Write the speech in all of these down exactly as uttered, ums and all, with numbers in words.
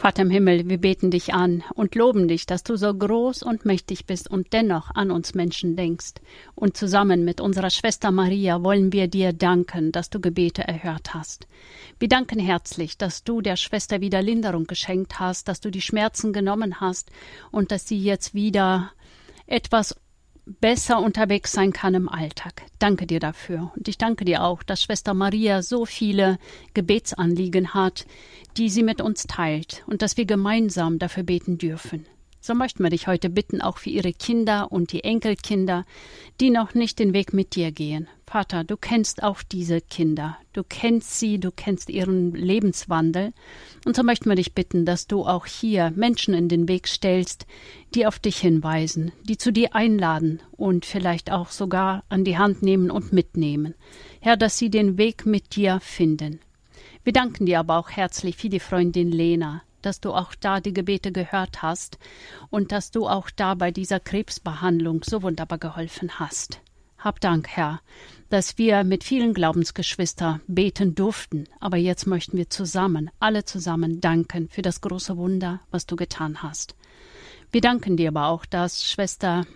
Vater im Himmel, wir beten dich an und loben dich, dass du so groß und mächtig bist und dennoch an uns Menschen denkst. Und zusammen mit unserer Schwester Maria wollen wir dir danken, dass du Gebete erhört hast. Wir danken herzlich, dass du der Schwester wieder Linderung geschenkt hast, dass du die Schmerzen genommen hast und dass sie jetzt wieder etwas besser unterwegs sein kann im Alltag. Danke dir dafür. Und ich danke dir auch, dass Schwester Maria so viele Gebetsanliegen hat, die sie mit uns teilt und dass wir gemeinsam dafür beten dürfen. So möchten wir dich heute bitten, auch für ihre Kinder und die Enkelkinder, die noch nicht den Weg mit dir gehen. Vater, du kennst auch diese Kinder. Du kennst sie, du kennst ihren Lebenswandel. Und so möchten wir dich bitten, dass du auch hier Menschen in den Weg stellst, die auf dich hinweisen, die zu dir einladen und vielleicht auch sogar an die Hand nehmen und mitnehmen. Herr, dass sie den Weg mit dir finden. Wir danken dir aber auch herzlich für die Freundin Lena, dass du auch da die Gebete gehört hast und dass du auch da bei dieser Krebsbehandlung so wunderbar geholfen hast. Hab Dank, Herr, dass wir mit vielen Glaubensgeschwistern beten durften, aber jetzt möchten wir zusammen, alle zusammen danken für das große Wunder, was du getan hast. Wir danken dir aber auch, dass Schwester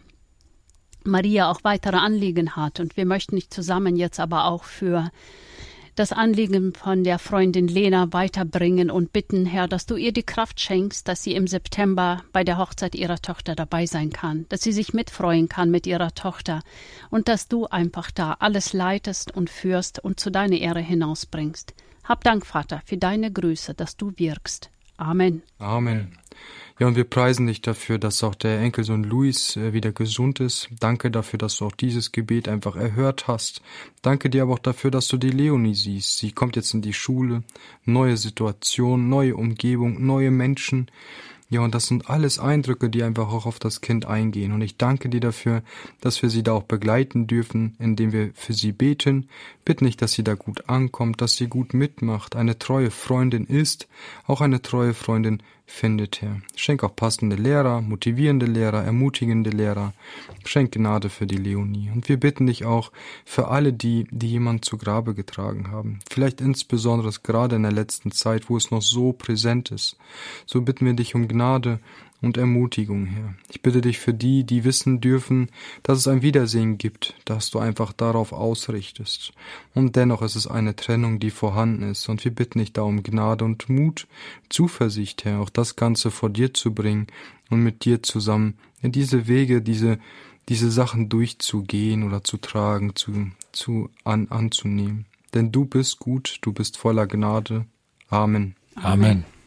Maria auch weitere Anliegen hat und wir möchten dich zusammen jetzt aber auch für das Anliegen von der Freundin Lena weiterbringen und bitten, Herr, dass du ihr die Kraft schenkst, dass sie im September bei der Hochzeit ihrer Tochter dabei sein kann, dass sie sich mitfreuen kann mit ihrer Tochter und dass du einfach da alles leitest und führst und zu deiner Ehre hinausbringst. Hab Dank, Vater, für deine Grüße, dass du wirkst. Amen. Amen. Ja, und wir preisen dich dafür, dass auch der Enkelsohn Luis äh, wieder gesund ist. Danke dafür, dass du auch dieses Gebet einfach erhört hast. Danke dir aber auch dafür, dass du die Leonie siehst. Sie kommt jetzt in die Schule, neue Situation, neue Umgebung, neue Menschen. Ja, und das sind alles Eindrücke, die einfach auch auf das Kind eingehen. Und ich danke dir dafür, dass wir sie da auch begleiten dürfen, indem wir für sie beten. Bitte nicht, dass sie da gut ankommt, dass sie gut mitmacht, eine treue Freundin ist, auch eine treue Freundin findet, Herr. Schenk auch passende Lehrer, motivierende Lehrer, ermutigende Lehrer. Schenk Gnade für die Leonie. Und wir bitten dich auch für alle die, die jemand zu Grabe getragen haben. Vielleicht insbesondere gerade in der letzten Zeit, wo es noch so präsent ist. So bitten wir dich um Gnade und Ermutigung, Herr. Ich bitte dich für die, die wissen dürfen, dass es ein Wiedersehen gibt, dass du einfach darauf ausrichtest. Und dennoch ist es eine Trennung, die vorhanden ist. Und wir bitten dich da um Gnade und Mut, Zuversicht, Herr, auch das Ganze vor dir zu bringen und mit dir zusammen in diese Wege, diese, diese Sachen durchzugehen oder zu tragen, zu, zu an, anzunehmen. Denn du bist gut, du bist voller Gnade. Amen. Amen.